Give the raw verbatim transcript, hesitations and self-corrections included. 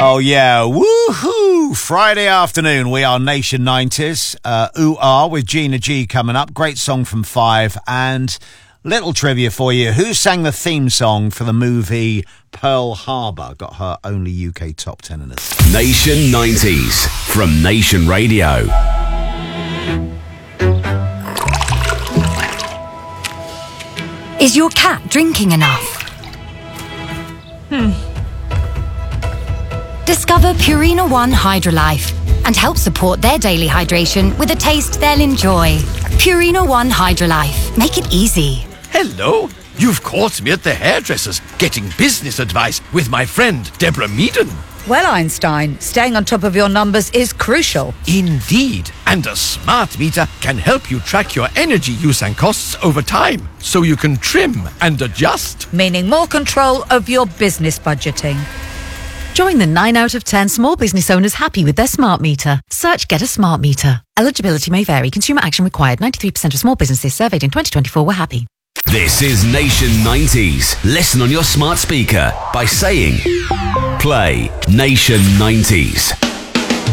Oh, yeah. Woohoo! Friday afternoon. We are Nation nineties. Uh, Ooh Ah with Gina G coming up. Great song from Five. And little trivia for you. Who sang the theme song for the movie Pearl Harbor? Got her only U K top ten in it. Nation nineties from Nation Radio. Is your cat drinking enough? Hmm. Discover Purina One Hydrolife and help support their daily hydration with a taste they'll enjoy. Purina One Hydrolife. Make it easy. Hello. You've caught me at the hairdresser's getting business advice with my friend Deborah Meaden. Well, Einstein, staying on top of your numbers is crucial. Indeed. And a smart meter can help you track your energy use and costs over time, so you can trim and adjust. Meaning more control of your business budgeting. Join the nine out of ten small business owners happy with their smart meter. Search Get a Smart Meter. Eligibility may vary. Consumer action required. ninety-three percent of small businesses surveyed in twenty twenty-four were happy. This is Nation nineties. Listen on your smart speaker by saying, play Nation nineties.